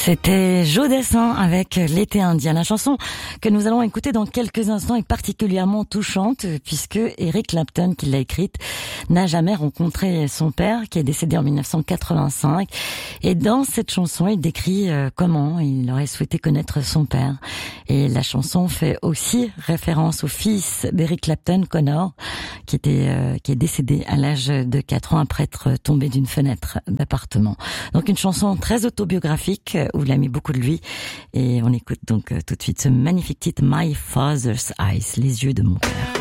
C'était Joe Dassin avec L'été indien. La chanson que nous allons écouter dans quelques instants est particulièrement touchante puisque Eric Clapton, qui l'a écrite, n'a jamais rencontré son père qui est décédé en 1985. Et dans cette chanson, il décrit comment il aurait souhaité connaître son père. Et la chanson fait aussi référence au fils d'Eric Clapton, Connor, qui est décédé à l'âge de 4 ans après être tombé d'une fenêtre d'appartement. Donc une chanson très autobiographique où il a mis beaucoup de lui. Et on écoute donc tout de suite ce magnifique titre My Father's Eyes, les yeux de mon père.